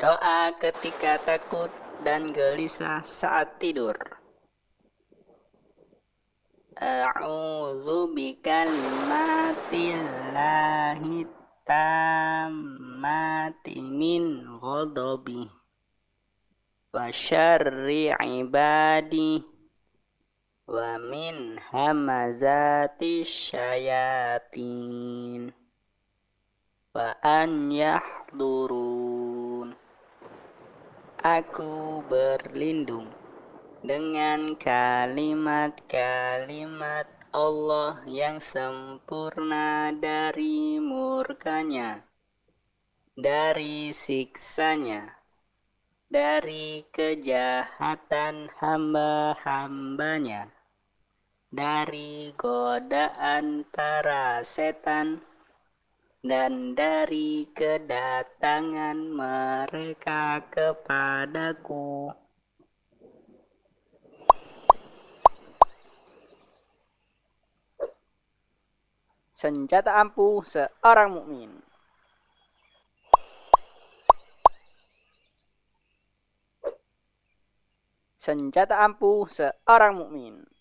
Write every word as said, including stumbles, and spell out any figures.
Doa ketika takut dan gelisah saat tidur. A'udzu bikalimatillahi tammati min ghadabi wa syarri ibadi wa min hamazati syayatin wa an yahdurun. Aku berlindung dengan kalimat-kalimat Allah yang sempurna dari murkanya, dari siksanya, dari kejahatan hamba-hambanya, dari godaan para setan, dan dari kedatangan mereka kepadaku. Senjata ampuh seorang mukmin. Senjata ampuh seorang mukmin.